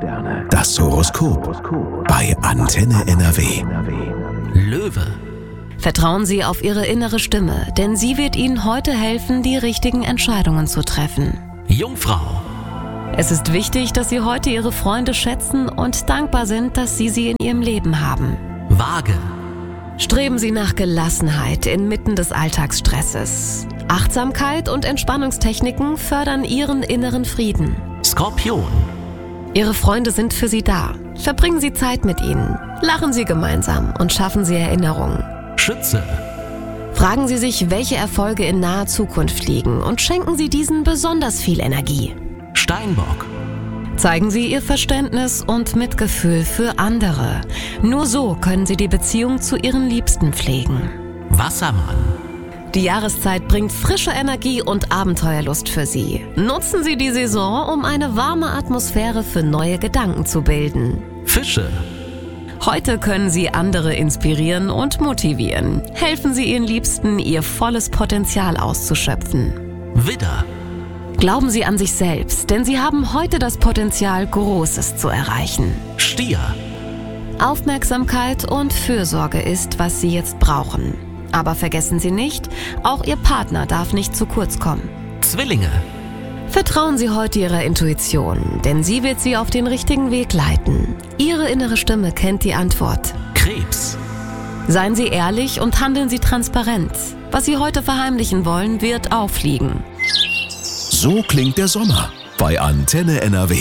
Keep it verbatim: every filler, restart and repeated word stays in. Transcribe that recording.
Das Horoskop bei Antenne N R W. Löwe. Vertrauen Sie auf Ihre innere Stimme, denn sie wird Ihnen heute helfen, die richtigen Entscheidungen zu treffen. Jungfrau. Es ist wichtig, dass Sie heute Ihre Freunde schätzen und dankbar sind, dass Sie sie in Ihrem Leben haben. Waage. Streben Sie nach Gelassenheit inmitten des Alltagsstresses. Achtsamkeit und Entspannungstechniken fördern Ihren inneren Frieden. Skorpion. Ihre Freunde sind für Sie da. Verbringen Sie Zeit mit ihnen. Lachen Sie gemeinsam und schaffen Sie Erinnerungen. Schütze. Fragen Sie sich, welche Erfolge in naher Zukunft liegen und schenken Sie diesen besonders viel Energie. Steinbock. Zeigen Sie Ihr Verständnis und Mitgefühl für andere. Nur so können Sie die Beziehung zu Ihren Liebsten pflegen. Wassermann. Die Jahreszeit bringt frische Energie und Abenteuerlust für Sie. Nutzen Sie die Saison, um eine warme Atmosphäre für neue Gedanken zu bilden. Fische. Heute können Sie andere inspirieren und motivieren. Helfen Sie Ihren Liebsten, ihr volles Potenzial auszuschöpfen. Widder. Glauben Sie an sich selbst, denn Sie haben heute das Potenzial, Großes zu erreichen. Stier. Aufmerksamkeit und Fürsorge ist, was Sie jetzt brauchen. Aber vergessen Sie nicht, auch Ihr Partner darf nicht zu kurz kommen. Zwillinge. Vertrauen Sie heute Ihrer Intuition, denn sie wird Sie auf den richtigen Weg leiten. Ihre innere Stimme kennt die Antwort. Krebs. Seien Sie ehrlich und handeln Sie transparent. Was Sie heute verheimlichen wollen, wird auffliegen. So klingt der Sommer bei Antenne N R W.